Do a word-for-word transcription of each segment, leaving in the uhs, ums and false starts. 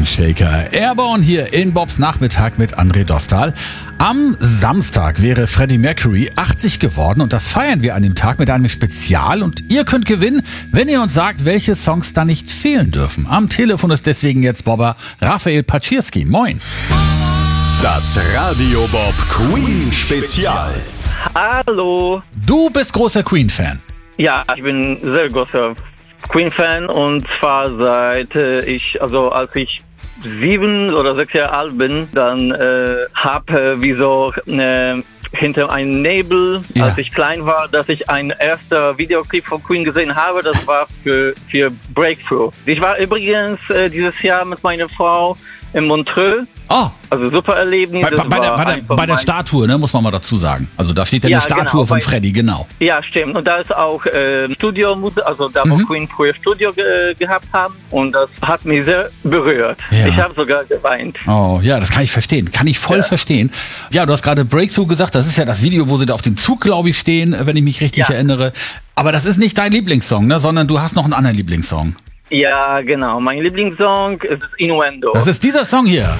Shaker. Airborne hier in Bobs Nachmittag mit André Dostal. Am Samstag wäre Freddie Mercury achtzig geworden und das feiern wir an dem Tag mit einem Spezial. Und ihr könnt gewinnen, wenn ihr uns sagt, welche Songs da nicht fehlen dürfen. Am Telefon ist deswegen jetzt Bobber Raphael Paczirski. Moin. Das Radio Bob Queen Spezial. Hallo. Du bist großer Queen-Fan. Ja, ich bin sehr großer Queen-Fan und zwar seit äh, ich, also als ich sieben oder sechs Jahre alt bin, dann äh, habe äh, wie so äh, hinter einem Nebel, ja. als ich klein war, dass ich ein erster Videoclip von Queen gesehen habe. Das war für, für Breakthrough. Ich war übrigens äh, dieses Jahr mit meiner Frau in Montreux. Oh. Also super Erlebnis. Bei, bei, der, bei, der, bei der Statue, ne, muss man mal dazu sagen. Also da steht ja, ja eine Statue genau, von bei, Freddie, genau. Ja, stimmt. Und da ist auch äh, Studio, also da wo mhm. Queen früher Studio ge gehabt haben. Und das hat mich sehr berührt. Ja. Ich habe sogar geweint. Oh ja, das kann ich verstehen. Kann ich voll ja. verstehen. Ja, du hast gerade Breakthrough gesagt. Das ist ja das Video, wo sie da auf dem Zug, glaube ich, stehen, wenn ich mich richtig ja. erinnere. Aber das ist nicht dein Lieblingssong, ne, sondern du hast noch einen anderen Lieblingssong. Ja, genau. Mein Lieblingssong ist Innuendo. Das ist dieser Song hier.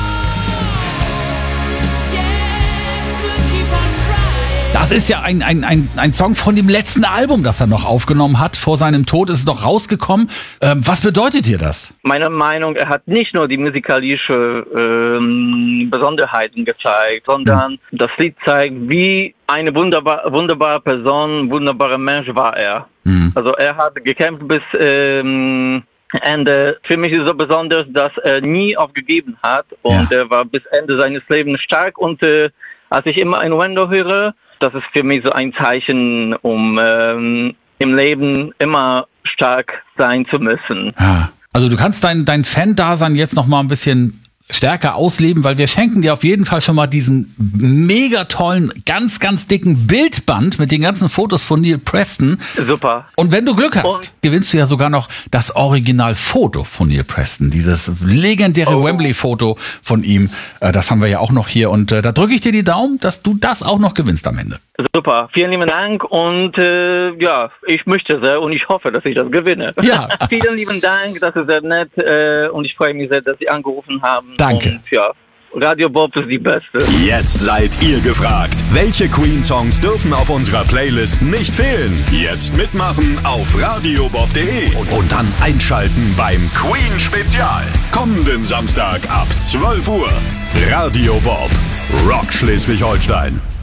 Das ist ja ein, ein, ein, ein Song von dem letzten Album, das er noch aufgenommen hat. Vor seinem Tod ist es noch rausgekommen. Ähm, was bedeutet dir das? Meiner Meinung nach, er hat nicht nur die musikalische ähm, Besonderheiten gezeigt, sondern mhm. das Lied zeigt, wie eine wunderbar, wunderbare Person, wunderbarer Mensch war er. Mhm. Also er hat gekämpft bis ähm, Ende. Für mich ist es so besonders, dass er nie aufgegeben hat und ja. er war bis Ende seines Lebens stark. Und äh, als ich immer Innuendo höre, das ist für mich so ein Zeichen, um ähm, im Leben immer stark sein zu müssen. Ja. Also du kannst dein, dein Fan-Dasein jetzt noch mal ein bisschen stärker ausleben, weil wir schenken dir auf jeden Fall schon mal diesen mega tollen, ganz, ganz dicken Bildband mit den ganzen Fotos von Neil Preston. Super. Und wenn du Glück hast, und gewinnst du ja sogar noch das Originalfoto von Neil Preston, dieses legendäre oh. Wembley-Foto von ihm. Das haben wir ja auch noch hier und da drücke ich dir die Daumen, dass du das auch noch gewinnst am Ende. Super, vielen lieben Dank und äh, ja, ich möchte sehr und ich hoffe, dass ich das gewinne. Ja. Vielen lieben Dank, das ist sehr nett äh, und ich freue mich sehr, dass Sie angerufen haben. Danke. Und, ja, Radio Bob ist die Beste. Jetzt seid ihr gefragt. Welche Queen-Songs dürfen auf unserer Playlist nicht fehlen? Jetzt mitmachen auf radiobob punkt de und, und dann einschalten beim Queen-Spezial. Kommenden Samstag ab zwölf Uhr. Radio Bob, Rock Schleswig-Holstein.